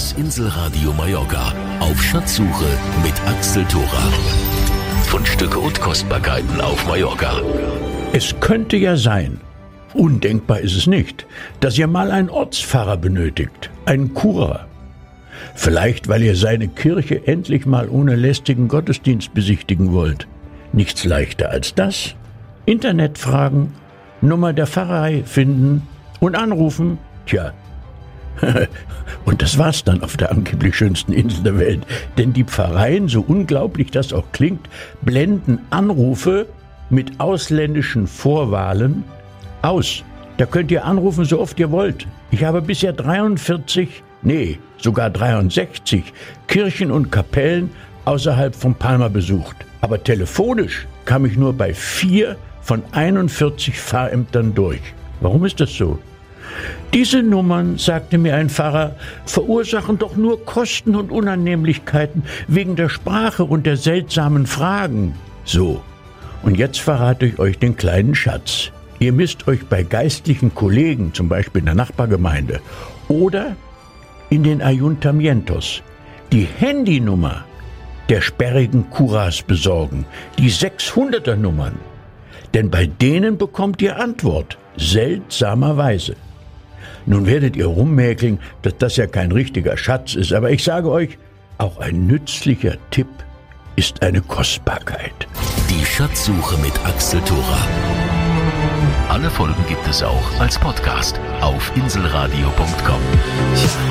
Das Inselradio Mallorca auf Schatzsuche mit Axel Thora. Fundstücke und Kostbarkeiten auf Mallorca. Es könnte ja sein, undenkbar ist es nicht, dass ihr mal einen Ortspfarrer benötigt, einen Churer. Vielleicht, weil ihr seine Kirche endlich mal ohne lästigen Gottesdienst besichtigen wollt. Nichts leichter als das. Internet fragen, Nummer der Pfarrei finden und anrufen. Tja, und das war's dann auf der angeblich schönsten Insel der Welt. Denn die Pfarreien, so unglaublich das auch klingt, blenden Anrufe mit ausländischen Vorwahlen aus. Da könnt ihr anrufen, so oft ihr wollt. Ich habe bisher sogar 63 Kirchen und Kapellen außerhalb von Palma besucht. Aber telefonisch kam ich nur bei 4 von 41 Pfarrämtern durch. Warum ist das so? Diese Nummern, sagte mir ein Pfarrer, verursachen doch nur Kosten und Unannehmlichkeiten wegen der Sprache und der seltsamen Fragen. So, und jetzt verrate ich euch den kleinen Schatz. Ihr müsst euch bei geistlichen Kollegen, zum Beispiel in der Nachbargemeinde oder in den Ayuntamientos, die Handynummer der sperrigen Curas besorgen, die 600er Nummern. Denn bei denen bekommt ihr Antwort, seltsamerweise. Nun werdet ihr rummäkeln, dass das ja kein richtiger Schatz ist, aber ich sage euch, auch ein nützlicher Tipp ist eine Kostbarkeit. Die Schatzsuche mit Axel Thora. Alle Folgen gibt es auch als Podcast auf inselradio.com.